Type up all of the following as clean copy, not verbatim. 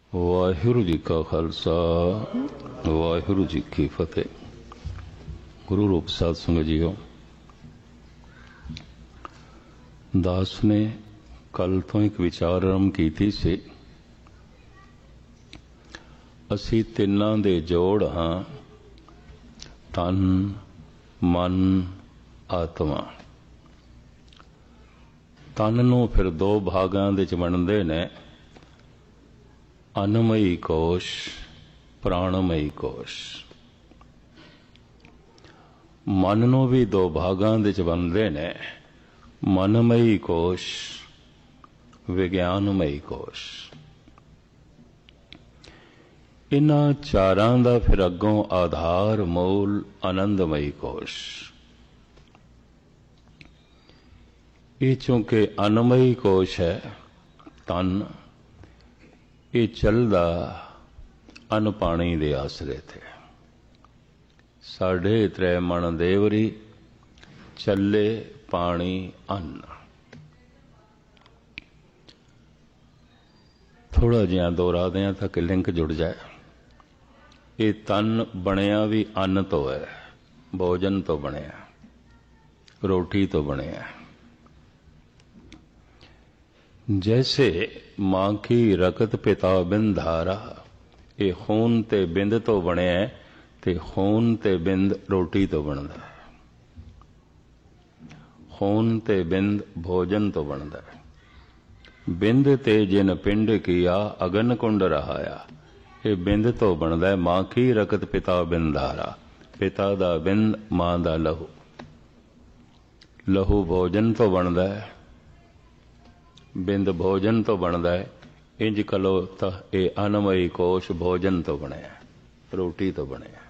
ਵਾਹਿਗੁਰੂ ਜੀ ਕਾ ਖਾਲਸਾ ਵਾਹਿਗੁਰੂ ਜੀ ਕੀ ਫਤਿਹ। ਗੁਰੂ ਰੂਪ ਸਾਧ ਸੰਗਤ ਜੀਓ, ਦਾਸ ਨੇ ਕੱਲ ਤੋਂ ਇੱਕ ਵਿਚਾਰ ਆਰੰਭ ਕੀਤੀ ਸੀ। ਅਸੀਂ ਤਿੰਨਾਂ ਦੇ ਜੋੜ ਹਾਂ, ਤਨ, ਮਨ, ਆਤਮਾ। ਤਨ ਨੂੰ ਫਿਰ ਦੋ ਭਾਗਾਂ ਦੇ 'ਚ ਵੰਡਦੇ ਨੇ, ਅਨਮਈ ਕੋਸ਼, ਪ੍ਰਾਣਮਈ ਕੋਸ਼। ਮਨ ਨੂੰ ਵੀ ਦੋ ਭਾਗਾਂ ਦੇ 'ਚ ਵੰਡਦੇ ਨੇ, ਮਨਮਈ ਕੋਸ਼, ਵਿਗਿਆਨਮਈ ਕੋਸ਼। ਇਹਨਾਂ ਚਾਰਾਂ ਦਾ ਫਿਰ ਅੱਗੋਂ ਆਧਾਰ ਮੂਲ ਆਨੰਦਮਈ ਕੋਸ਼। ਇਹ ਚੂੰਕਿ ਅਨਮਈ ਕੋਸ਼ ਹੈ, ਤਨ, ਇਹ ਚੱਲਦਾ ਅਨ ਪਾਣੀ ਦੇ ਆਸਰੇ ਤੇ। ਸਾਢੇ ਤ੍ਰੈ ਮਣ ਦੇਵਰੀ, ਚੱਲੇ ਪਾਣੀ ਅੰਨ। ਥੋੜਾ ਜਿਹਾ ਦੁਹਰਾਦੇ ਹਾਂ ਤਾਂ ਕਿ ਲਿੰਕ ਜੁੜ ਜਾਏ। ਇਹ ਤਨ ਬਣਿਆ ਵੀ ਅੰਨ ਤੋਂ ਹੈ, ਭੋਜਨ ਤੋਂ ਬਣਿਆ, ਰੋਟੀ ਤੋਂ ਬਣਿਆ। जैसे मां की रकत पिता बिंद धारा, ये खून ते बिंद तो बने ते खून ते बिंद रोटी तो बनता है। खून ते बिंद भोजन तो बनता है। बिंद ते जिन पिंड किया अगन कुंड रहाया, ये बिंद तो बनता है। मां की रकत पिता बिंद धारा, पिता दा बिंद, मां दा लहू। लहू भोजन तो बनता है, बिंद भोजन तो बनता है। इंज कलो तो ये अनमई कोश भोजन तो बनया, रोटी तो बनया।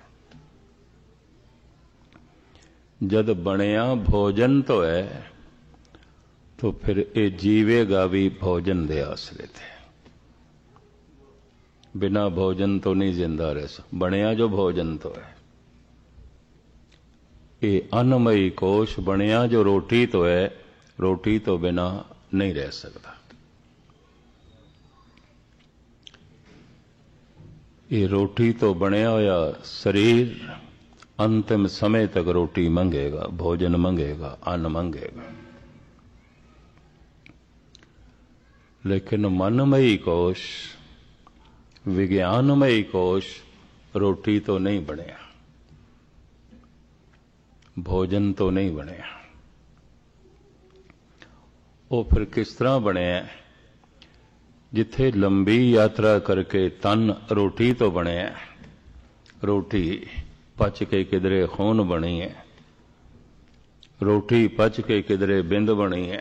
जद बनया भोजन तो है, तो फिर ये जीवेगा भी भोजन दे आसरे थे। बिना भोजन तो नहीं जिंदा रह सकता। बनया जो भोजन तो है, ये अनमई कोश बनया जो रोटी तो है, रोटी तो बिना नहीं रह सकता। ये रोटी तो बनया होया शरीर अंतिम समय तक रोटी मंगेगा, भोजन मंगेगा, अन्न मंगेगा। लेकिन मनमयी कोश, विज्ञानमयी कोश रोटी तो नहीं बनया, भोजन तो नहीं बनया। वो फिर किस तरह बने? जिथे लंबी यात्रा करके तन रोटी तो बने, रोटी पच के किधरे खून बनी है, रोटी पच के किधरे बिंद बनी है।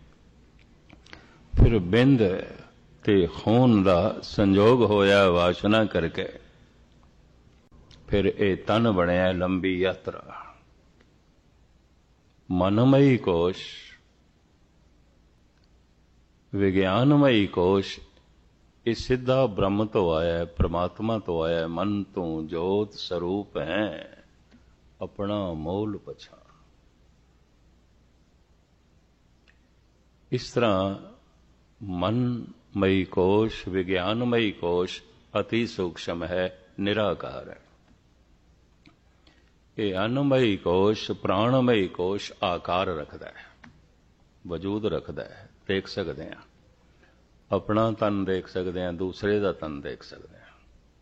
फिर बिंद ते खून दा संजोग होया वासना करके, फिर ये तन बनया लंबी यात्रा। मनमयी कोश, विज्ञानमयी कोश, ये सिद्धा ब्रह्म तो आया है, परमात्मा तो आया है। मन तू जोत स्वरूप है, अपना मोल पछाण। इस तरह मनमयी कोश, विज्ञानमयी कोश अति सूक्ष्म है, निराकार है। ये अन्नमयी कोश, प्राणमयी कोश आकार रखता है, वजूद रखता है। देख सकते हैं, अपना तन देख सकते हैं, दूसरे का तन देख सकते हैं।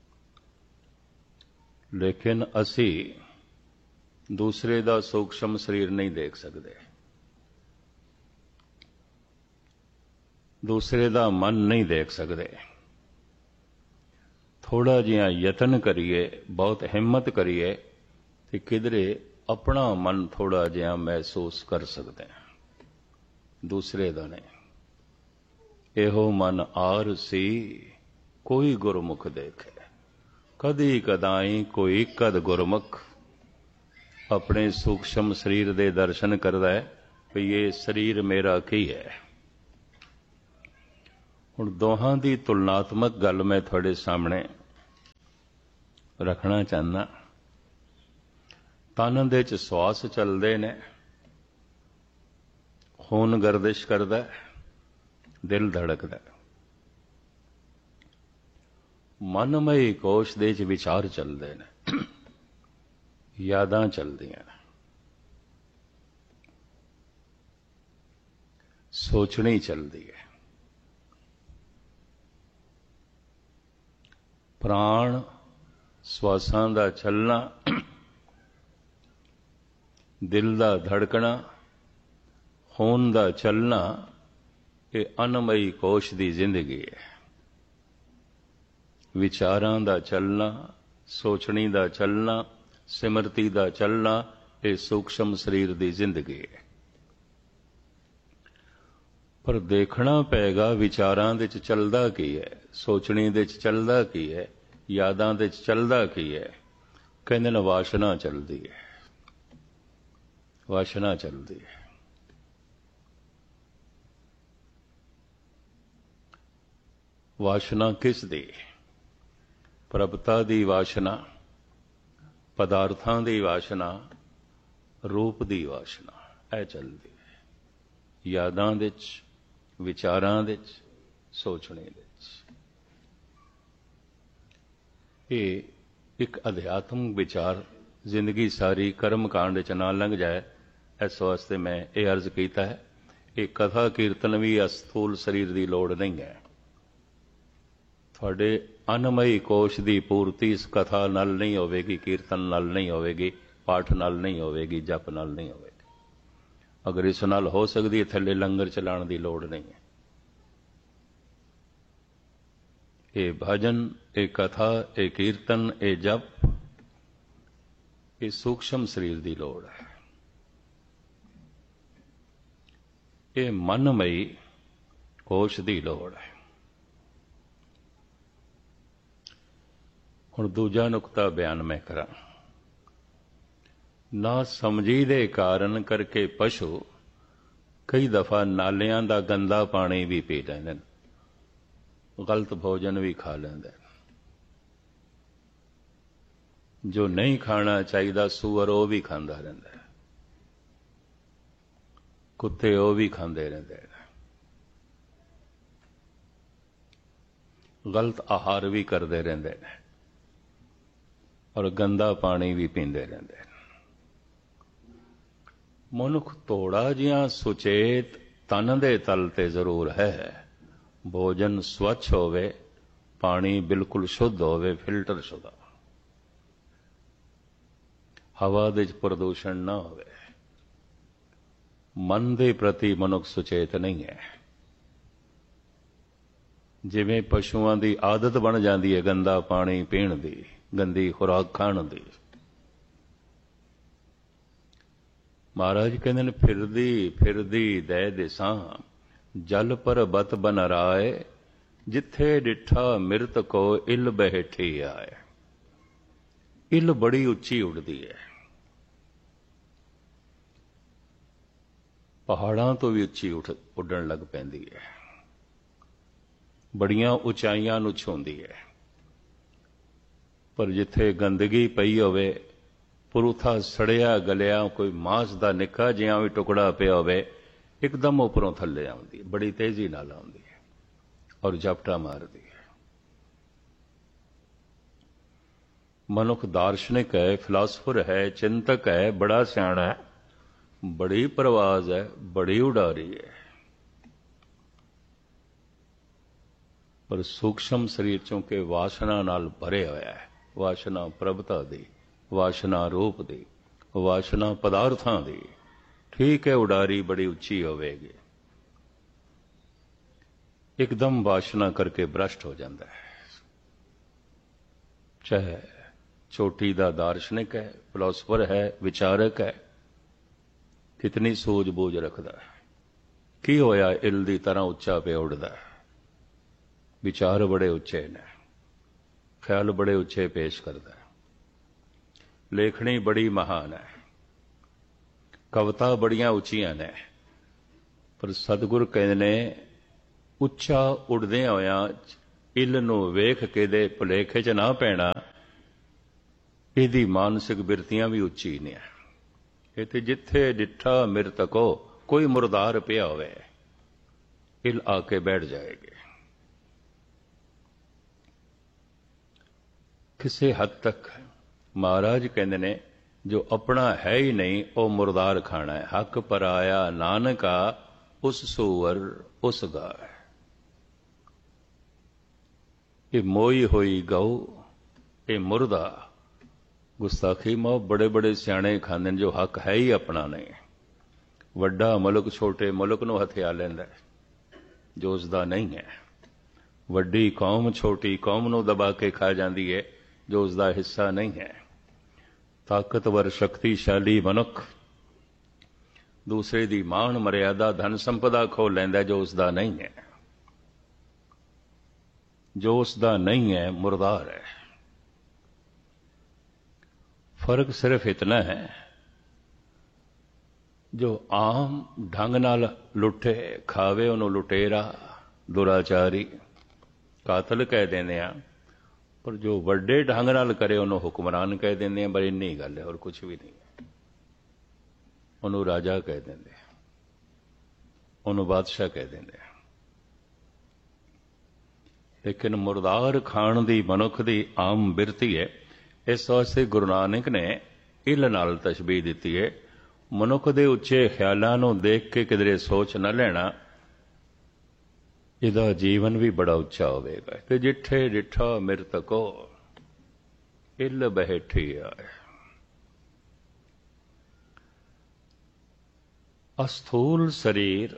लेकिन असी दूसरे का सूक्ष्म शरीर नहीं देख सकते, दूसरे का मन नहीं देख सकते। थोड़ा जिहा यतन करिए, बहुत हिम्मत करिए तो किधरे अपना मन थोड़ा जिहा महसूस कर सकते हैं, दूसरे का नहीं। एहो मन आर सी कोई गुरमुख देखे, कदी कदाई कोई कद गुरमुख अपने सूक्ष्म शरीर दे दर्शन करदा है भी ये शरीर मेरा की है। हुण दोहां दी तुलनात्मक गल मैं थोड़े सामने रखना चाहना। तन दे च श्वास चलदे ने, खून गर्दिश करदा है, दिल धड़कदा है। ਮਨਮਈ ਕੋਸ਼ ਦੇ 'ਚ ਵਿਚਾਰ ਚੱਲਦੇ ਨੇ, ਯਾਦਾਂ ਚੱਲਦੀਆਂ ਨੇ, ਸੋਚਣੀ ਚੱਲਦੀ ਹੈ। ਪ੍ਰਾਣ ਸਵਾਸਾਂ ਦਾ ਚੱਲਣਾ, ਦਿਲ ਦਾ ਧੜਕਣਾ, ਖੂਨ ਦਾ ਚੱਲਣਾ, ਇਹ ਅਨਮਈ ਕੋਸ਼ ਦੀ ਜ਼ਿੰਦਗੀ ਹੈ। ਵਿਚਾਰਾਂ ਦਾ ਚੱਲਣਾ, ਸੋਚਣੀ ਦਾ ਚੱਲਣਾ, ਸਿਮਰਤੀ ਦਾ ਚੱਲਣਾ, ਇਹ ਸੂਖਸ਼ਮ ਸਰੀਰ ਦੀ ਜ਼ਿੰਦਗੀ ਹੈ। ਪਰ ਦੇਖਣਾ ਪਏਗਾ ਵਿਚਾਰਾਂ ਦੇ 'ਚ ਚੱਲਦਾ ਕੀ ਹੈ, ਸੋਚਣੀ ਦੇ 'ਚ ਚੱਲਦਾ ਕੀ ਹੈ, ਯਾਦਾਂ ਦੇ 'ਚ ਚੱਲਦਾ ਕੀ ਹੈ। ਕਹਿੰਦੇ ਨੇ ਵਾਸ਼ਨਾ ਚੱਲਦੀ ਹੈ, ਵਾਸ਼ਨਾ ਚੱਲਦੀ ਹੈ। ਵਾਸ਼ਨਾ ਕਿਸ ਦੀ? ਪ੍ਰਭਤਾ ਦੀ ਵਾਸ਼ਨਾ, ਪਦਾਰਥਾਂ ਦੀ ਵਾਸ਼ਨਾ, ਰੂਪ ਦੀ ਵਾਸ਼ਨਾ, ਇਹ ਚੱਲਦੀ ਹੈ। ਯਾਦਾਂ ਦੇ 'ਚ, ਵਿਚਾਰਾਂ ਦੇ 'ਚ, ਸੋਚਣੇ ਦੇ 'ਚ। ਇਹ ਇੱਕ ਅਧਿਆਤਮਿਕ ਵਿਚਾਰ ਜ਼ਿੰਦਗੀ ਸਾਰੀ ਕਰਮ ਕਾਂਡ 'ਚ ਨਾ ਲੰਘ ਜਾਏ, ਇਸ ਵਾਸਤੇ ਮੈਂ ਇਹ ਅਰਜ਼ ਕੀਤਾ ਹੈ। ਇਹ ਕਥਾ ਕੀਰਤਨ ਵੀ ਅਸਥੂਲ ਸਰੀਰ ਦੀ ਲੋੜ ਨਹੀਂ ਹੈ। ਤੁਹਾਡੇ ਅਨਮਈ ਕੋਸ਼ ਦੀ ਪੂਰਤੀ ਇਸ ਕਥਾ ਨਾਲ ਨਹੀਂ ਹੋਵੇਗੀ, ਕੀਰਤਨ ਨਾਲ ਨਹੀਂ ਹੋਵੇਗੀ, ਪਾਠ ਨਾਲ ਨਹੀਂ ਹੋਵੇਗੀ, ਜਪ ਨਾਲ ਨਹੀਂ ਹੋਵੇਗੀ। ਅਗਰ ਇਸ ਨਾਲ ਹੋ ਸਕਦੀ ਹੈ, ਥੱਲੇ ਲੰਗਰ ਚਲਾਉਣ ਦੀ ਲੋੜ ਨਹੀਂ ਹੈ। ਇਹ ਭਜਨ, ਇਹ ਕਥਾ, ਇਹ ਕੀਰਤਨ, ਇਹ ਜਪ, ਇਹ ਸੂਖਸ਼ਮ ਸਰੀਰ ਦੀ ਲੋੜ ਹੈ। ਇਹ ਮਨਮਈ ਕੋਸ਼ ਦੀ ਲੋੜ ਹੈ। ਹੁਣ ਦੂਜਾ ਨੁਕਤਾ ਬਿਆਨ ਮੈਂ ਕਰਾਂ। ਨਾ ਸਮਝੀ ਦੇ ਕਾਰਨ ਕਰਕੇ ਪਸ਼ੂ ਕਈ ਦਫਾ ਨਾਲਿਆਂ ਦਾ ਗੰਦਾ ਪਾਣੀ ਵੀ ਪੀ ਲੈਂਦੇ ਨੇ, ਗਲਤ ਭੋਜਨ ਵੀ ਖਾ ਲੈਂਦੇ ਨੇ। ਜੋ ਨਹੀਂ ਖਾਣਾ ਚਾਹੀਦਾ ਸੂਅਰ ਉਹ ਵੀ ਖਾਂਦਾ ਰਹਿੰਦਾ ਹੈ, ਕੁੱਤੇ ਉਹ ਵੀ ਖਾਂਦੇ ਰਹਿੰਦੇ ਨੇ, ਗਲਤ ਆਹਾਰ ਵੀ ਕਰਦੇ ਰਹਿੰਦੇ ਨੇ, ਔਰ ਗੰਦਾ ਪਾਣੀ ਵੀ ਪੀਂਦੇ ਰਹਿੰਦੇ ਨੇ। ਮਨੁੱਖ ਥੋੜਾ ਜਿਹਾ ਸੁਚੇਤ ਤਨ ਦੇ ਤਲ ਤੇ ਜ਼ਰੂਰ ਹੈ। ਭੋਜਨ ਸਵੱਛ ਹੋਵੇ, ਪਾਣੀ ਬਿਲਕੁਲ ਸ਼ੁੱਧ ਹੋਵੇ, ਫਿਲਟਰ ਸ਼ੁਦਾ, ਹਵਾ ਦੇ 'ਚ ਪ੍ਰਦੂਸ਼ਣ ਨਾ ਹੋਵੇ। ਮਨ ਦੇ ਪ੍ਰਤੀ ਮਨੁੱਖ ਸੁਚੇਤ ਨਹੀਂ ਹੈ। ਜਿਵੇਂ ਪਸ਼ੂਆਂ ਦੀ ਆਦਤ ਬਣ ਜਾਂਦੀ ਹੈ ਗੰਦਾ ਪਾਣੀ ਪੀਣ ਦੀ, ਗੰਦੀ ਖੁਰਾਕ ਖਾਣ ਦੀ। ਮਹਾਰਾਜ ਕਹਿੰਦੇ ਨੇ ਫਿਰਦੀ ਫਿਰਦੀ ਦੈ ਦਿਸਾਂ, ਜਲ ਪਰਬਤ ਬਨ ਰਾਏ, ਜਿੱਥੇ ਡਿਠਾ ਮਿਰਤ ਕੋ ਇਲ ਬਹਿਠੀ ਆਏ। ਇਲ ਬੜੀ ਉੱਚੀ ਉੱਡਦੀ ਹੈ, ਪਹਾੜਾਂ ਤੋਂ ਵੀ ਉੱਚੀ ਉੱਡਣ ਲੱਗ ਪੈਂਦੀ ਹੈ, ਬੜੀਆਂ ਉਚਾਈਆਂ ਨੂੰ ਛੂੰਹਦੀ ਹੈ। ਪਰ ਜਿੱਥੇ ਗੰਦਗੀ ਪਈ ਹੋਵੇ, ਪੁਰੂਥਾ ਸੜਿਆ ਗਲਿਆ ਕੋਈ ਮਾਂਸ ਦਾ ਨਿੱਕਾ ਜਿਹਾ ਵੀ ਟੁਕੜਾ ਪਿਆ ਹੋਵੇ, ਇੱਕਦਮ ਉੱਪਰੋਂ ਥੱਲੇ ਆਉਂਦੀ ਹੈ, ਬੜੀ ਤੇਜ਼ੀ ਨਾਲ ਆਉਂਦੀ ਹੈ ਔਰ ਝਪਟਾ ਮਾਰਦੀ ਹੈ। ਮਨੁੱਖ ਦਾਰਸ਼ਨਿਕ ਹੈ, ਫਿਲਾਸਫਰ ਹੈ, ਚਿੰਤਕ ਹੈ, ਬੜਾ ਸਿਆਣਾ ਹੈ, ਬੜੀ ਪ੍ਰਵਾਜ਼ ਹੈ, ਬੜੀ ਉਡਾਰੀ ਹੈ, ਪਰ ਸੂਖਸ਼ਮ ਸਰੀਰ ਚੋਂਕਿ ਵਾਸ਼ਨਾ ਨਾਲ ਭਰੇ ਹੋਇਆ ਹੈ। ਵਾਸ਼ਨਾ ਪ੍ਰਭਤਾ ਦੀ, ਵਾਸ਼ਨਾ ਰੂਪ ਦੀ, ਵਾਸ਼ਨਾ ਪਦਾਰਥਾਂ ਦੀ। ਠੀਕ ਹੈ, ਉਡਾਰੀ ਬੜੀ ਉੱਚੀ ਹੋਵੇਗੀ, ਇੱਕਦਮ ਵਾਸ਼ਨਾ ਕਰਕੇ ਭ੍ਰਸ਼ਟ ਹੋ ਜਾਂਦਾ ਹੈ। ਚਾਹੇ ਚੋਟੀ ਦਾ ਦਾਰਸ਼ਨਿਕ ਹੈ, ਫਿਲਾਸਫਰ ਹੈ, ਵਿਚਾਰਕ ਹੈ, ਕਿਤਨੀ ਸੂਝ-ਬੂਝ ਰੱਖਦਾ ਹੈ। ਕੀ ਹੋਇਆ ਇਲ ਦੀ ਤਰ੍ਹਾਂ ਉੱਚਾ ਪਿਆ ਉੱਡਦਾ ਹੈ। ਵਿਚਾਰ ਬੜੇ ਉੱਚੇ ਨੇ, ਖਿਆਲ ਬੜੇ ਉੱਚੇ ਪੇਸ਼ ਕਰਦਾ ਹੈ, ਲੇਖਣੀ ਬੜੀ ਮਹਾਨ ਹੈ, ਕਵਿਤਾ ਬੜੀਆਂ ਉੱਚੀਆਂ ਨੇ। ਪਰ ਸਤਿਗੁਰ ਕਹਿੰਦੇ ਨੇ ਉੱਚਾ ਉੱਡਦਿਆਂ ਹੋਇਆਂ ਇਲ ਨੂੰ ਵੇਖ ਕੇ ਦੇ ਭੁਲੇਖੇ 'ਚ ਨਾ ਪੈਣਾ, ਇਹਦੀ ਮਾਨਸਿਕ ਬਿਰਤੀਆਂ ਵੀ ਉੱਚੀ ਨੇ। ਇਹ ਤੇ ਜਿੱਥੇ ਡਿੱਠਾ ਮਿਰਤਕੋ, ਕੋਈ ਮੁਰਦਾਰ ਪਿਆ ਹੋਵੇ, ਇਲ ਆ ਕੇ ਬੈਠ ਜਾਏਗੀ। ਕਿਸੇ ਹੱਦ ਤੱਕ ਮਹਾਰਾਜ ਕਹਿੰਦੇ ਨੇ ਜੋ ਆਪਣਾ ਹੈ ਹੀ ਨਹੀਂ ਉਹ ਮੁਰਦਾਰ ਖਾਣਾ ਹੈ। ਹੱਕ ਪਰਾਇਆ ਨਾਨਕਾ ਉਸ ਸੂਰ ਉਸ ਗਾਏ। ਇਹ ਮੋਈ ਹੋਈ ਗਊ ਇਹ ਮੁਰਦਾ ਗੁਸਤਾਖੀ ਮੋ ਬੜੇ ਬੜੇ ਸਿਆਣੇ ਖਾਂਦੇ ਨੇ ਜੋ ਹੱਕ ਹੈ ਹੀ ਆਪਣਾ ਨਹੀਂ। ਵੱਡਾ ਮੁਲਕ ਛੋਟੇ ਮੁਲਕ ਨੂੰ ਹਥਿਆ ਲੈਂਦਾ ਜੋ ਉਸ ਦਾ ਨਹੀਂ ਹੈ। ਵੱਡੀ ਕੌਮ ਛੋਟੀ ਕੌਮ ਨੂੰ ਦਬਾ ਕੇ ਖਾ ਜਾਂਦੀ ਹੈ ਜੋ ਉਸ ਦਾ ਹਿੱਸਾ ਨਹੀਂ ਹੈ। ਤਾਕਤਵਰ ਸ਼ਕਤੀਸ਼ਾਲੀ ਮਨੁੱਖ ਦੂਸਰੇ ਦੀ ਮਾਣ ਮਰਿਆਦਾ ਧਨ ਸੰਪਦਾ ਖੋਹ ਲੈਂਦਾ ਜੋ ਉਸ ਦਾ ਨਹੀਂ ਹੈ। ਜੋ ਉਸ ਦਾ ਨਹੀਂ ਹੈ ਮੁਰਦਾਰ ਹੈ। ਫਰਕ ਸਿਰਫ ਇਤਨਾ ਹੈ ਜੋ ਆਮ ਢੰਗ ਨਾਲ ਲੁੱਟੇ ਖਾਵੇ ਉਹਨੂੰ ਲੁਟੇਰਾ ਦੁਰਾਚਾਰੀ ਕਾਤਲ ਕਹਿ ਦਿੰਦੇ ਆ, ਪਰ ਜੋ ਵੱਡੇ ਢੰਗ ਨਾਲ ਕਰੇ ਉਹਨੂੰ ਹੁਕਮਰਾਨ ਕਹਿ ਦਿੰਦੇ ਆ। ਪਰ ਇੰਨੀ ਗੱਲ ਹੈ, ਹੋਰ ਕੁਝ ਵੀ ਨਹੀਂ ਹੈ। ਉਹਨੂੰ ਰਾਜਾ ਕਹਿ ਦਿੰਦੇ ਆ, ਉਹਨੂੰ ਬਾਦਸ਼ਾਹ ਕਹਿ ਦਿੰਦੇ ਆ। ਲੇਕਿਨ ਮੁਰਦਾਰ ਖਾਣ ਦੀ ਮਨੁੱਖ ਦੀ ਆਮ ਬਿਰਤੀ ਹੈ। ਇਸ ਵਾਸਤੇ ਗੁਰੂ ਨਾਨਕ ਨੇ ਇੱਲ ਨਾਲ ਤਸ਼ਬੀਹ ਦਿੱਤੀ ਹੈ। ਮਨੁੱਖ ਦੇ ਉੱਚੇ ਖਿਆਲਾਂ ਨੂੰ ਦੇਖ ਕੇ ਕਿਧਰੇ ਸੋਚ ਨਾ ਲੈਣਾ, ਇਹਦਾ ਜੀਵਨ ਵੀ ਬੜਾ ਉੱਚਾ ਹੋਵੇਗਾ। ਤੇ ਜਿੱਠੇ ਡਿਠਾ ਮਿਰਤਕੋ ਇੱਲ ਬਹਿਠੀ ਆਏ। ਅਸਥੂਲ ਸਰੀਰ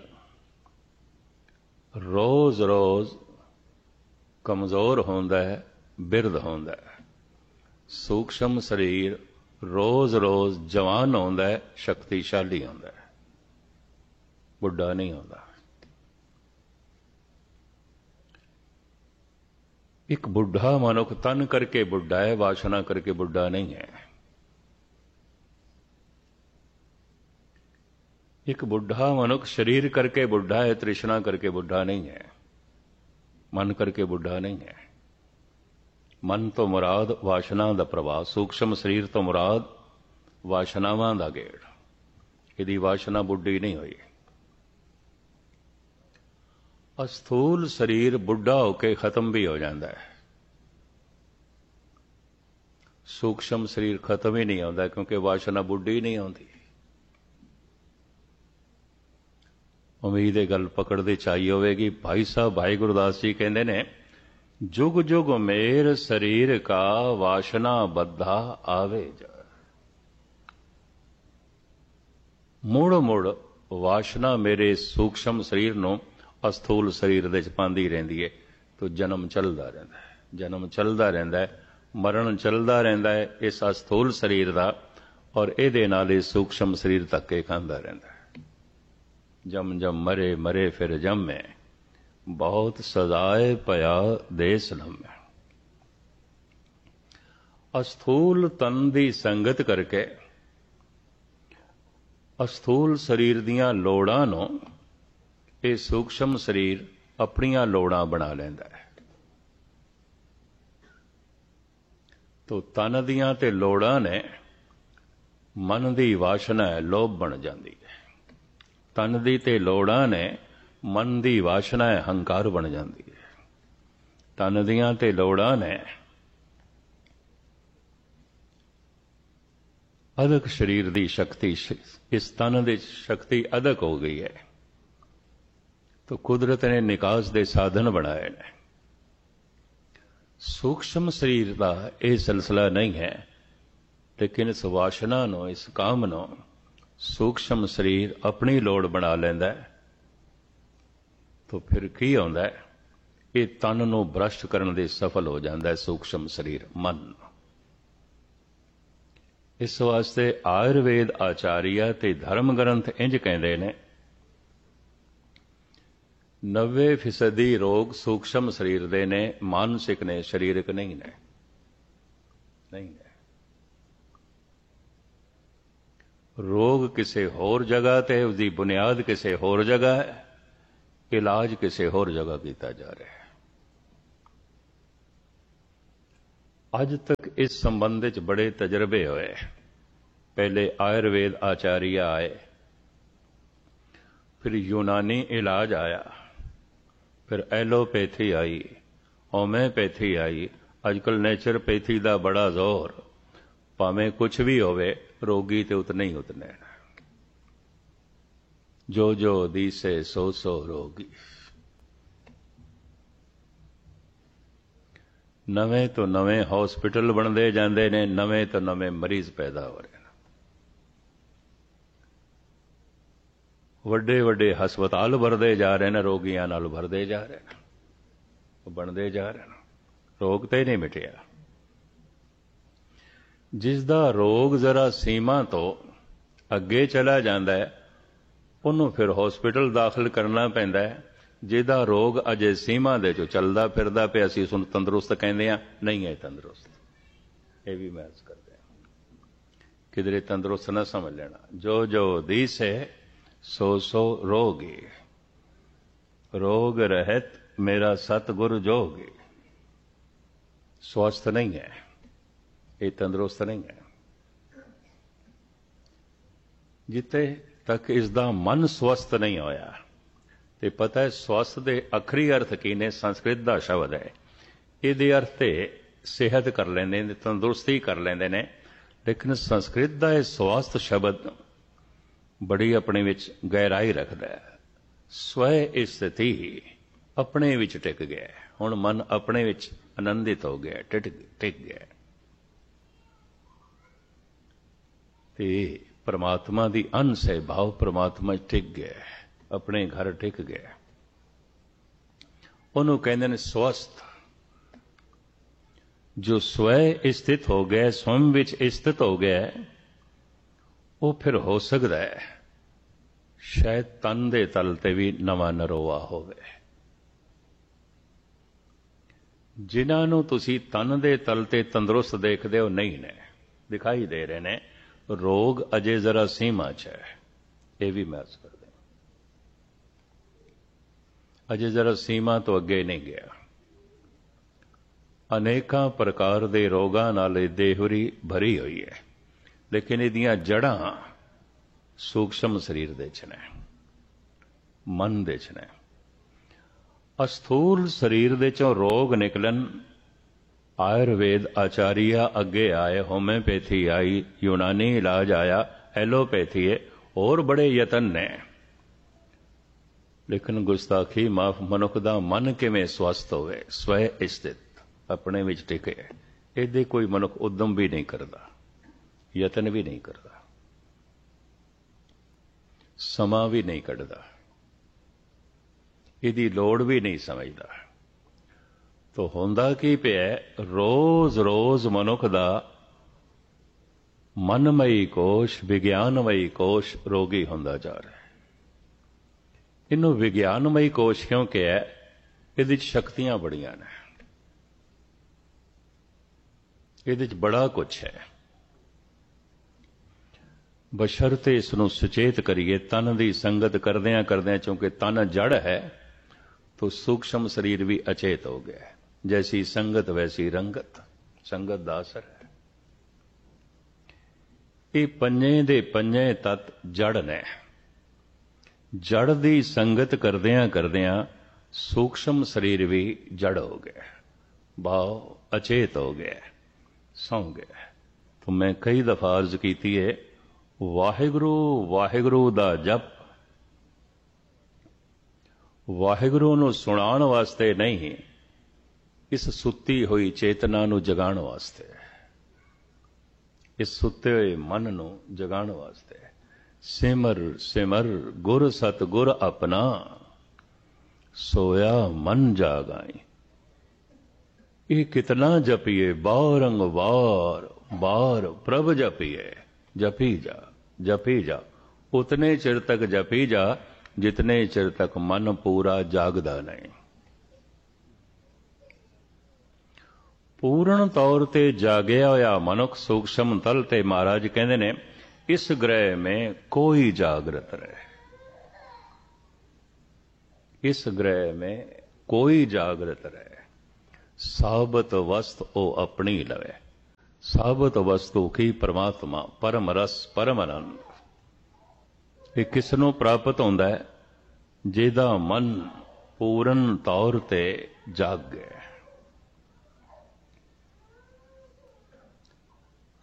ਰੋਜ਼ ਰੋਜ਼ ਕਮਜ਼ੋਰ ਹੁੰਦਾ ਹੈ, ਬਿਰਧ ਹੁੰਦਾ ਹੈ। ਸੂਖਸ਼ਮ ਸਰੀਰ ਰੋਜ਼ ਰੋਜ਼ ਜਵਾਨ ਹੁੰਦਾ ਹੈ, ਸ਼ਕਤੀਸ਼ਾਲੀ ਹੁੰਦਾ ਹੈ, ਬੁੱਢਾ ਨਹੀਂ ਹੁੰਦਾ। ਇੱਕ ਬੁੱਢਾ ਮਨੁੱਖ ਤਨ ਕਰਕੇ ਬੁੱਢਾ ਹੈ, ਵਾਸ਼ਨਾ ਕਰਕੇ ਬੁੱਢਾ ਨਹੀਂ ਹੈ। ਇੱਕ ਬੁੱਢਾ ਮਨੁੱਖ ਸਰੀਰ ਕਰਕੇ ਬੁੱਢਾ ਹੈ, ਤ੍ਰਿਸ਼ਨਾ ਕਰਕੇ ਬੁੱਢਾ ਨਹੀਂ ਹੈ, ਮਨ ਕਰਕੇ ਬੁੱਢਾ ਨਹੀਂ ਹੈ। ਮਨ ਤੋਂ ਮੁਰਾਦ ਵਾਸ਼ਨਾ ਦਾ ਪ੍ਰਵਾਹ, ਸੂਖਸ਼ਮ ਸਰੀਰ ਤੋਂ ਮੁਰਾਦ ਵਾਸ਼ਨਾਵਾਂ ਦਾ ਗੇੜ। ਇਹਦੀ ਵਾਸ਼ਨਾ ਬੁੱਢੀ ਨਹੀਂ ਹੋਈ। ਅਸਥੂਲ ਸਰੀਰ ਬੁੱਢਾ ਹੋ ਕੇ ਖਤਮ ਵੀ ਹੋ ਜਾਂਦਾ ਹੈ। ਸੂਖਸ਼ਮ ਸਰੀਰ ਖਤਮ ਹੀ ਨਹੀਂ ਹੁੰਦਾ ਕਿਉਂਕਿ ਵਾਸ਼ਨਾ ਬੁੱਢੀ ਨਹੀਂ ਆਉਂਦੀ। ਉਮੀਦ ਇਹ ਗੱਲ ਪਕੜਦੇ ਚਾਹੀ ਹੋਵੇਗੀ। ਭਾਈ ਸਾਹਿਬ ਭਾਈ ਗੁਰਦਾਸ ਜੀ ਕਹਿੰਦੇ ਨੇ, ਜੁਗ ਜੁਗ ਮੇਰ ਸਰੀਰ ਕਾ ਵਾਸ਼ਨਾ ਬੱਧਾ ਆਵੇ ਜਾ। ਮੁੜ ਮੁੜ ਵਾਸ਼ਨਾ ਮੇਰੇ ਸੂਖਸ਼ਮ ਸਰੀਰ ਨੂੰ ਅਸਥੂਲ ਸਰੀਰ ਦੇ ਚ ਪਾਉਂਦੀ ਰਹਿੰਦੀ ਹੈ। ਤੋ ਜਨਮ ਚੱਲਦਾ ਰਹਿੰਦਾ ਹੈ, ਜਨਮ ਚੱਲਦਾ ਰਹਿੰਦਾ ਹੈ, ਮਰਨ ਚੱਲਦਾ ਰਹਿੰਦਾ ਹੈ ਇਸ ਅਸਥੂਲ ਸਰੀਰ ਦਾ। ਔਰ ਇਹਦੇ ਨਾਲ ਇਹ ਸੂਖਸ਼ਮ ਸਰੀਰ ਧੱਕੇ ਖਾਂਦਾ ਰਹਿੰਦਾ ਹੈ। ਜਮ ਜਮ ਮਰੇ ਮਰੇ ਫਿਰ ਜੰਮੇ, ਬਹੁਤ ਸਜ਼ਾਏ ਪਿਆ ਦੇਸ ਲੰਮੇ। ਅਸਥੂਲ ਤਨ ਦੀ ਸੰਗਤ ਕਰਕੇ ਅਸਥੂਲ ਸਰੀਰ ਦੀਆਂ ਲੋੜਾਂ ਨੂੰ ਇਹ ਸੂਖਸ਼ਮ ਸਰੀਰ ਆਪਣੀਆਂ ਲੋੜਾਂ ਬਣਾ ਲੈਂਦਾ ਹੈ। ਤੋ ਤਨ ਦੀਆਂ ਤੇ ਲੋੜਾਂ ਨੇ ਮਨ ਦੀ ਵਾਸ਼ਨਾ ਹੈ, ਲੋਭ ਬਣ ਜਾਂਦੀ ਹੈ। ਤਨ ਦੀ ਤੇ ਲੋੜਾਂ ਨੇ ਮਨ ਦੀ ਵਾਸ਼ਨਾ ਹੈ, ਹੰਕਾਰ ਬਣ ਜਾਂਦੀ ਹੈ। ਤਨ ਦੀਆਂ ਤੇ ਲੋੜਾਂ ਨੇ ਅਦਕ ਸਰੀਰ ਦੀ ਸ਼ਕਤੀ, ਇਸ ਤਨ ਦੀ ਸ਼ਕਤੀ ਅਦਕ ਹੋ ਗਈ ਹੈ। ਤੋ ਕੁਦਰਤ ਨੇ ਨਿਕਾਸ ਦੇ ਸਾਧਨ ਬਣਾਏ ਨੇ। ਸੂਖਸ਼ਮ ਸਰੀਰ ਦਾ ਇਹ ਸਿਲਸਿਲਾ ਨਹੀਂ ਹੈ, ਲੇਕਿਨ ਇਸ ਵਾਸ਼ਨਾ ਨੂੰ, ਇਸ ਕਾਮ ਨੂੰ ਸੂਖਸ਼ਮ ਸਰੀਰ ਆਪਣੀ ਲੋੜ ਬਣਾ ਲੈਂਦਾ ਹੈ। ਤੋ ਫਿਰ ਕੀ ਆਉਂਦਾ ਹੈ? ਇਹ ਤਨ ਨੂੰ ਭ੍ਰਸ਼ਟ ਕਰਨ ਦੇ ਸਫਲ ਹੋ ਜਾਂਦਾ ਹੈ ਸੂਖਸ਼ਮ ਸਰੀਰ, ਮਨ। ਇਸ ਵਾਸਤੇ ਆਯੁਰਵੇਦ ਆਚਾਰੀਆ ਤੇ ਧਰਮ ਗ੍ਰੰਥ ਇੰਜ ਕਹਿੰਦੇ ਨੇ, 90% ਰੋਗ ਸੂਖਸ਼ਮ ਸਰੀਰ ਦੇ ਨੇ, ਮਾਨਸਿਕ ਨੇ, ਸਰੀਰਕ ਨਹੀਂ ਨੇ। ਨਹੀਂ ਨੇ। ਰੋਗ ਕਿਸੇ ਹੋਰ ਜਗ੍ਹਾ ਤੇ, ਉਸਦੀ ਬੁਨਿਆਦ ਕਿਸੇ ਹੋਰ ਜਗ੍ਹਾ ਹੈ, ਇਲਾਜ ਕਿਸੇ ਹੋਰ ਜਗ੍ਹਾ ਕੀਤਾ ਜਾ ਰਿਹਾ ਹੈ। ਅੱਜ ਤੱਕ ਇਸ ਸੰਬੰਧ ਵਿੱਚ ਬੜੇ ਤਜਰਬੇ ਹੋਏ। ਪਹਿਲੇ ਆਯੁਰਵੇਦ ਆਚਾਰੀਆ ਆਏ, ਫਿਰ ਯੂਨਾਨੀ ਇਲਾਜ ਆਇਆ, ਫਿਰ ਐਲੋਪੈਥੀ ਆਈ, ਹੋਮਿਓਪੈਥੀ ਆਈ, ਅੱਜਕੱਲ ਨੇਚਰਪੈਥੀ ਦਾ ਬੜਾ ਜ਼ੋਰ, ਭਾਵੇਂ ਕੁਛ ਵੀ ਹੋਵੇ ਰੋਗੀ ਤੇ ਉਤਨੇ ਹੀ ਉਤਨੇ। ਜੋ ਜੋ ਦੀਸੇ ਸੋ ਸੋ ਰੋਗੀ। ਨਵੇਂ ਤੋਂ ਨਵੇਂ ਹਸਪੀਟਲ ਬਣਦੇ ਜਾਂਦੇ ਨੇ, ਨਵੇਂ ਤੋਂ ਨਵੇਂ ਮਰੀਜ਼ ਪੈਦਾ ਹੋ ਰਹੇ ਨੇ, ਵੱਡੇ ਵੱਡੇ ਹਸਪਤਾਲ ਭਰਦੇ ਜਾ ਰਹੇ ਨੇ, ਰੋਗੀਆਂ ਨਾਲ ਭਰਦੇ ਜਾ ਰਹੇ ਨੇ, ਬਣਦੇ ਜਾ ਰਹੇ ਨੇ, ਰੋਗ ਤੇ ਨਹੀਂ ਮਿਟਿਆ। ਜਿਸ ਦਾ ਰੋਗ ਜ਼ਰਾ ਸੀਮਾ ਤੋਂ ਅੱਗੇ ਚਲਾ ਜਾਂਦਾ ਹੈ ਉਹਨੂੰ ਫਿਰ ਹਸਪੀਟਲ ਦਾਖਲ ਕਰਨਾ ਪੈਂਦਾ ਹੈ। ਜਿਹਦਾ ਰੋਗ ਅਜੇ ਸੀਮਾ ਦੇ ਚੋਂ ਚੱਲਦਾ ਫਿਰਦਾ ਪਿਆ, ਅਸੀਂ ਉਸਨੂੰ ਤੰਦਰੁਸਤ ਕਹਿੰਦੇ ਹਾਂ, ਨਹੀਂ ਹੈ ਤੰਦਰੁਸਤ। ਇਹ ਵੀ ਮੈਂ ਅਰਜ਼ ਕਰਦੇ ਹਾਂ, ਕਿਧਰੇ ਤੰਦਰੁਸਤ ਨਾ ਸਮਝ ਲੈਣਾ। ਜੋ ਜੋ ਦੀਸੇ ਸੋ ਸੋ ਰੋਗੀ, ਰੋਗ ਰਹਿਤ ਮੇਰਾ ਸਤਿਗੁਰ ਜੋਗੀ। स्वस्थ नहीं है, ये तंदुरुस्त नहीं है। जिथे तक इसका मन स्वस्थ नहीं होया, ते पता है स्वस्थ दे अखरी अर्थ की ने, संस्कृत का शब्द है, ये अर्थ ते सेहत कर लेंदे ने, तंदुरुस्ती कर लेंदे ने, लेकिन संस्कृत का यह स्वास्थ शब्द बड़ी अपने विच गहराई रखता है। स्वय स्थिति अपने विच टिक गया, हुण मन अपने विच आनंदित हो गया, टिक गया, ते परमात्मा दी अंश है, भाव परमात्मा टिक गया, अपने घर टिक गया। उन्होंने कहते हैं स्वस्थ। जो स्वय स्थित हो गया, स्वयं विच स्थित हो गया, वो फिर हो सकता है शायद तन दे तल ते भी नवा नरोवा होवे। जिन्हां नूं तुसीं तन दे तल ते तंदुरुस्त देखदे हो, नहीं ने, दिखाई दे रहे ने, रोग अजे जरा सीमा च है। यह भी मैं अर्ज कर दें, अजे जरा सीमा तो अगे नहीं गया। अनेकां प्रकार दे रोगां नाल देहरी भरी हुई है, लेकिन इहदियां जड़ां सूक्ष्म शरीर दे च ने, मन दे च ने। अस्थूल शरीर दे चों रोग निकलन, आयुर्वेद आचार्य अगे आए, होम्योपैथी आई, यूनानी इलाज आया, एलोपैथी है, और बड़े यतन ने, लेकिन गुस्ताखी माफ, मनुख दा मन किवें स्वस्थ होवे, स्वय स्थित अपने विच टिके, इहदे कोई मनुख उद्यम भी नहीं करता, यतन भी नहीं करता, समा भी नहीं कढ़दा, इहदी लोड़ भी नहीं समझदा। तो हुंदा की पिया, रोज रोज मनुख दा मनमई कोश, विज्ञानमई कोश रोगी हुंदा जा रहा है। इनू विज्ञानमई कोश क्यों कहा? इहदे च शक्तियां बड़ियां ने, इहदे च बड़ा कुछ है, बशर्ते इसनूं सुचेत करिए। तन की संगत करदियां करदियां, चूंकि तन जड़ है तो सूक्ष्म शरीर भी अचेत हो गया। जैसी संगत वैसी रंगत, संगत दा असर है। ये पंजे दे पंजे तत्त जड़ ने, जड़ दी संगत करदियां करदियां सूक्ष्म शरीर भी जड़ हो गया, भाव अचेत हो गया, सौ गया। तो मैं कई दफा अर्ज की है, वाहिगुरु वाहिगुरु दा जप वाहिगुरु नूं सुणाण वास्ते नहीं, इस सुत्ती हुई चेतना नूं जगाण वास्ते, इस सुते हुए मन नूं जगाण वास्ते। सिमर सिमर गुर सतगुर अपना, सोया मन जागाई। ये कितना जपिए, बारंग बार बार प्रभ जपिए, जपी जा जपी जा, उतने चिर तक जपी जा जितने चिर तक मन पूरा जागदा नहीं। पूर्ण तौर ते जागया होया मनुख सूक्ष्म तल ते महाराज कहते ने, इस ग्रह में कोई जागृत रहे, इस ग्रह में कोई जागृत रहे। साबत वस्तु ओ अपनी लवे, साबत वस्तु की परमात्मा, परम रस परम आनंद। ये किसनों प्राप्त होंदा है? जिहदा मन पूर्ण तौर ते जाग गया।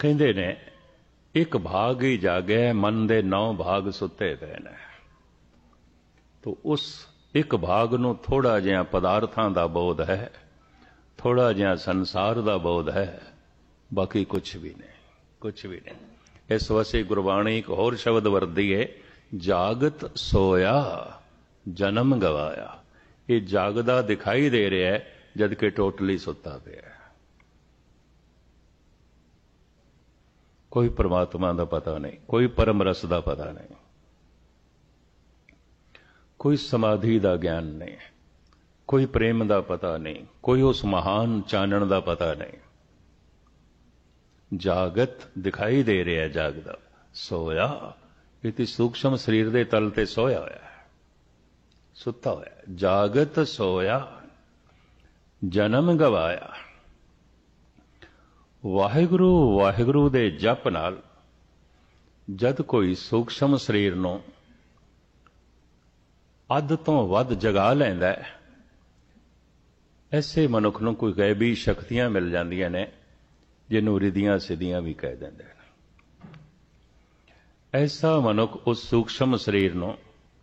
ਕਹਿੰਦੇ ਨੇ ਇੱਕ ਭਾਗ ਹੀ ਜਾਗਿਆ, ਮਨ ਦੇ 9 ਭਾਗ ਸੁੱਤੇ ਪਏ ਨੇ। ਤੋ ਉਸ ਇੱਕ ਭਾਗ ਨੂੰ ਥੋੜਾ ਜਿਹਾ ਪਦਾਰਥਾਂ ਦਾ ਬੋਧ ਹੈ, ਥੋੜਾ ਜਿਹਾ ਸੰਸਾਰ ਦਾ ਬੋਧ ਹੈ, ਬਾਕੀ ਕੁਛ ਵੀ ਨਹੀਂ, ਕੁਛ ਵੀ ਨਹੀਂ। ਇਸ ਵਾਸਤੇ ਗੁਰਬਾਣੀ ਇੱਕ ਹੋਰ ਸ਼ਬਦ ਵਰਤਦੀ ਹੈ, ਜਾਗਤ ਸੋਇਆ ਜਨਮ ਗਵਾਇਆ। ਇਹ ਜਾਗਦਾ ਦਿਖਾਈ ਦੇ ਰਿਹਾ ਹੈ, ਜਦ ਕਿ ਟੋਟਲੀ ਸੁੱਤਾ ਪਿਆ। ਕੋਈ ਪਰਮਾਤਮਾ ਦਾ ਪਤਾ ਨਹੀਂ, ਕੋਈ ਪਰਮ ਰਸ ਦਾ ਪਤਾ ਨਹੀਂ, ਕੋਈ ਸਮਾਧੀ ਦਾ ਗਿਆਨ ਨਹੀਂ, ਕੋਈ ਪ੍ਰੇਮ ਦਾ ਪਤਾ ਨਹੀਂ, ਕੋਈ ਉਸ ਮਹਾਨ ਚਾਨਣ ਦਾ ਪਤਾ ਨਹੀਂ। ਜਾਗਤ ਦਿਖਾਈ ਦੇ ਰਿਹਾ, ਜਾਗਦਾ ਸੋਇਆ। ਇਹ ਤੇ ਸੂਖਸ਼ਮ ਸਰੀਰ ਦੇ ਤਲ ਤੇ ਸੋਇਆ ਹੋਇਆ ਹੈ, ਸੁੱਤਾ ਹੋਇਆ। ਜਾਗਤ ਸੋਇਆ ਜਨਮ ਗਵਾਇਆ। ਵਾਹਿਗੁਰੂ ਵਾਹਿਗੁਰੂ ਦੇ ਜਪ ਨਾਲ ਜਦ ਕੋਈ ਸੂਖਸ਼ਮ ਸਰੀਰ ਨੂੰ ਅੱਧ ਤੋਂ ਵੱਧ ਜਗਾ ਲੈਂਦਾ ਹੈ, ਐਸੇ ਮਨੁੱਖ ਨੂੰ ਕੋਈ ਗੈਬੀ ਸ਼ਕਤੀਆਂ ਮਿਲ ਜਾਂਦੀਆਂ ਨੇ, ਜਿਹਨੂੰ ਰਿਧੀਆਂ ਸਿੱਧੀਆਂ ਵੀ ਕਹਿ ਦਿੰਦੇ ਨੇ। ਐਸਾ ਮਨੁੱਖ ਉਸ ਸੂਖਸ਼ਮ ਸਰੀਰ ਨੂੰ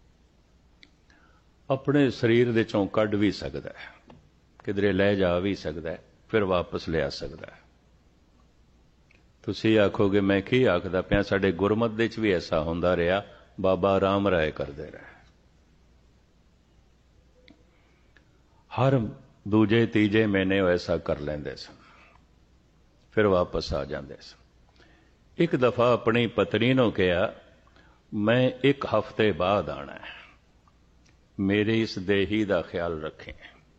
ਆਪਣੇ ਸਰੀਰ ਦੇ ਚੋਂ ਕੱਢ ਵੀ ਸਕਦਾ ਹੈ, ਕਿਧਰੇ ਲੈ ਜਾ ਵੀ ਸਕਦਾ ਹੈ, ਫਿਰ ਵਾਪਸ ਲਿਆ ਸਕਦਾ ਹੈ। ਤੁਸੀਂ ਆਖੋਗੇ ਮੈਂ ਕੀ ਆਖਦਾ ਪਿਆ, ਸਾਡੇ ਗੁਰਮਤਿ ਦੇ ਵਿੱਚ ਵੀ ਐਸਾ ਹੁੰਦਾ ਰਿਹਾ, ਬਾਬਾ ਰਾਮ ਰਾਏ ਕਰਦੇ ਰਹੇ। ਹਰ ਦੂਜੇ ਤੀਜੇ ਮਹੀਨੇ ਉਹ ਐਸਾ ਕਰ ਲੈਂਦੇ ਸਨ, ਫਿਰ ਵਾਪਸ ਆ ਜਾਂਦੇ ਸਨ। ਇੱਕ ਦਫਾ ਆਪਣੀ ਪਤਨੀ ਨੂੰ ਕਿਹਾ, ਮੈਂ 1 ਹਫ਼ਤੇ ਬਾਅਦ ਆਣਾ ਹੈ, ਮੇਰੇ ਇਸ ਦੇਹੀ ਦਾ ਖਿਆਲ ਰੱਖੇਂ,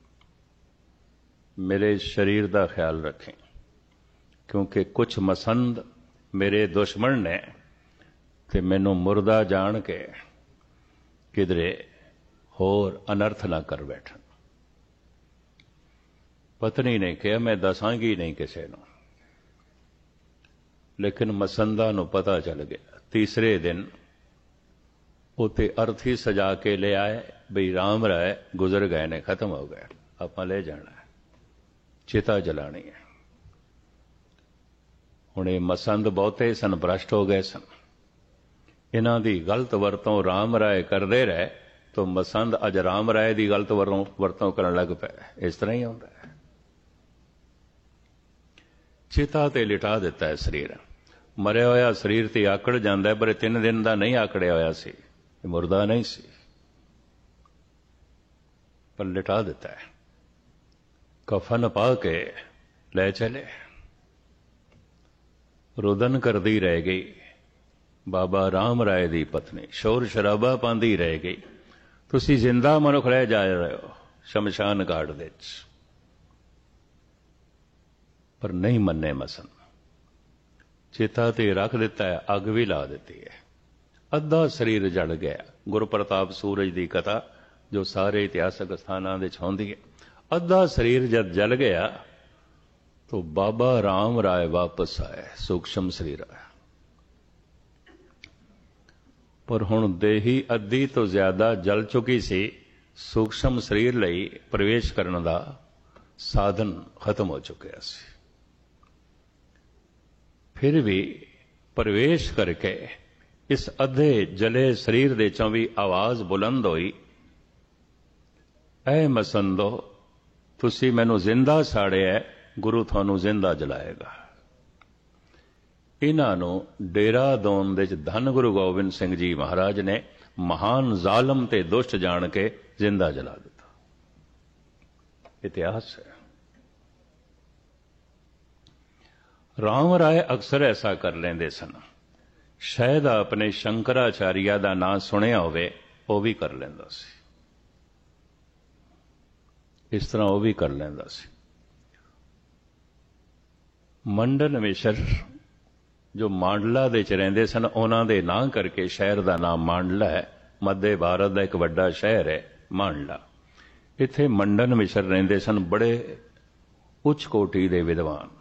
ਮੇਰੇ ਸਰੀਰ ਦਾ ਖਿਆਲ ਰੱਖੇਂ, ਕਿਉਂਕਿ ਕੁਝ ਮਸੰਦ ਮੇਰੇ ਦੁਸ਼ਮਣ ਨੇ ਤੇ ਮੈਨੂੰ ਮੁਰਦਾ ਜਾਣ ਕੇ ਕਿਧਰੇ ਹੋਰ ਅਨਰਥ ਨਾ ਕਰ ਬੈਠਣ। ਪਤਨੀ ਨੇ ਕਿਹਾ, ਮੈਂ ਦੱਸਾਂਗੀ ਨਹੀਂ ਕਿਸੇ ਨੂੰ। ਲੇਕਿਨ ਮਸੰਦਾਂ ਨੂੰ ਪਤਾ ਚੱਲ ਗਿਆ। ਤੀਸਰੇ ਦਿਨ ਉਤੇ ਅਰਥੀ ਸਜਾ ਕੇ ਲੈ ਆਏ, ਬਈ ਰਾਮ ਰਾਏ ਗੁਜ਼ਰ ਗਏ ਨੇ, ਖਤਮ ਹੋ ਗਏ, ਆਪਾਂ ਲੈ ਜਾਣਾ ਹੈ, ਚਿਤਾ ਜਲਾਣੀ ਹੈ। ਹੁਣ ਇਹ ਮਸੰਦ ਬਹੁਤੇ ਸਨ, ਭ੍ਰਸ਼ਟ ਹੋ ਗਏ ਸਨ। ਇਹਨਾਂ ਦੀ ਗਲਤ ਵਰਤੋਂ ਰਾਮ ਰਾਏ ਕਰਦੇ ਰਹੇ, ਤਾਂ ਮਸੰਦ ਅੱਜ ਰਾਮ ਰਾਏ ਦੀ ਗਲਤ ਵਰਤੋਂ ਕਰਨ ਲੱਗ ਪਏ। ਇਸ ਤਰ੍ਹਾਂ ਹੀ ਹੁੰਦਾ ਹੈ। ਚਿਤਾ ਤੇ ਲਿਟਾ ਦਿੱਤਾ ਹੈ ਸਰੀਰ। ਮਰਿਆ ਹੋਇਆ ਸਰੀਰ ਤੇ ਆਕੜ ਜਾਂਦਾ, ਪਰ 3 ਦਿਨ ਦਾ ਨਹੀਂ ਆਕੜਿਆ ਹੋਇਆ ਸੀ, ਇਹ ਮੁਰਦਾ ਨਹੀਂ ਸੀ, ਪਰ ਲਿਟਾ ਦਿੱਤਾ ਹੈ। ਕਫਨ ਪਾ ਕੇ ਲੈ ਚਲੇ। ਰੋਦਨ ਕਰਦੀ ਰਹਿ ਗਈ ਬਾਬਾ ਰਾਮ ਰਾਏ ਦੀ ਪਤਨੀ, ਸ਼ੋਰ ਸ਼ਰਾਬਾ ਪਾਉਂਦੀ ਰਹਿ ਗਈ। ਤੁਸੀਂ ਜ਼ਿੰਦਾ ਮਨੁੱਖ ਲੈ ਜਾ ਰਹੇ ਹੋ ਸ਼ਮਸ਼ਾਨ ਘਾਟ ਦੇ ਵਿੱਚ, ਪਰ ਨਹੀਂ ਮੰਨੇ ਮਸਨ। ਚਿਤਾ ਤੇ ਰੱਖ ਦਿੱਤਾ ਹੈ, ਅੱਗ ਵੀ ਲਾ ਦਿੱਤੀ ਹੈ, ਅੱਧਾ ਸਰੀਰ ਜਲ ਗਿਆ। ਗੁਰਪ੍ਰਤਾਪ ਸੂਰਜ ਦੀ ਕਥਾ ਜੋ ਸਾਰੇ ਇਤਿਹਾਸਕ ਸਥਾਨਾਂ ਵਿੱਚ ਹੁੰਦੀ ਹੈ। ਅੱਧਾ ਸਰੀਰ ਜਦ ਜਲ ਗਿਆ ਤਾਂ ਬਾਬਾ ਰਾਮ ਰਾਏ ਵਾਪਸ ਆਏ, ਸੂਖਸ਼ਮ ਸਰੀਰ ਆਇਆ। ਪਰ ਹੁਣ ਦੇਹੀ ਅੱਧੀ ਤੋਂ ਜ਼ਿਆਦਾ ਜਲ ਚੁੱਕੀ ਸੀ, ਸੂਖਸ਼ਮ ਸਰੀਰ ਲਈ ਪ੍ਰਵੇਸ਼ ਕਰਨ ਦਾ ਸਾਧਨ ਖਤਮ ਹੋ ਚੁੱਕਿਆ ਸੀ। ਫਿਰ ਵੀ ਪ੍ਰਵੇਸ਼ ਕਰਕੇ ਇਸ ਅੱਧੇ ਜਲੇ ਸਰੀਰ ਦੇ ਚੋਂ ਵੀ ਆਵਾਜ਼ ਬੁਲੰਦ ਹੋਈ, ਐ ਮਸੰਦੋ, ਤੁਸੀਂ ਮੈਨੂੰ ਜ਼ਿੰਦਾ ਸਾੜਿਆ, ਗੁਰੂ ਤੁਹਾਨੂੰ ਜ਼ਿੰਦਾ ਜਲਾਏਗਾ। ਇਹਨਾਂ ਨੂੰ ਡੇਰਾਦੂਨ ਦੇ ਵਿੱਚ ਧੰਨ ਗੁਰੂ ਗੋਬਿੰਦ ਸਿੰਘ ਜੀ ਮਹਾਰਾਜ ਨੇ ਮਹਾਨ ਜ਼ਾਲਮ ਤੇ ਦੁਸ਼ਟ ਜਾਣ ਕੇ ਜ਼ਿੰਦਾ ਜਲਾ ਦਿੱਤਾ। ਇਤਿਹਾਸ ਹੈ। ਰਾਮ ਰਾਏ ਅਕਸਰ ਐਸਾ ਕਰ ਲੈਂਦੇ ਸਨ। ਸ਼ਾਇਦ ਆਪਣੇ ਸ਼ੰਕਰਾਚਾਰੀਆ ਦਾ ਨਾਂ ਸੁਣਿਆ ਹੋਵੇ, ਉਹ ਵੀ ਕਰ ਲੈਂਦਾ ਸੀ। ਇਸ ਤਰ੍ਹਾਂ ਉਹ ਵੀ ਕਰ ਲੈਂਦਾ ਸੀ। ਮੰਡਨ ਮਿਸ਼ਰ ਜੋ ਮਾਂਡਲਾ ਦੇ ਚ ਰਹਿੰਦੇ ਸਨ, ਉਹਨਾਂ ਦੇ ਨਾਂ ਕਰਕੇ ਸ਼ਹਿਰ ਦਾ ਨਾਮ ਮਾਂਡਲਾ ਹੈ। ਮੱਧ ਭਾਰਤ ਦਾ ਇੱਕ ਵੱਡਾ ਸ਼ਹਿਰ ਹੈ ਮਾਂਡਲਾ। ਇੱਥੇ ਮੰਡਨ ਮਿਸ਼ਰ ਰਹਿੰਦੇ ਸਨ, ਬੜੇ ਉੱਚ ਕੋਟੀ ਦੇ ਵਿਦਵਾਨ।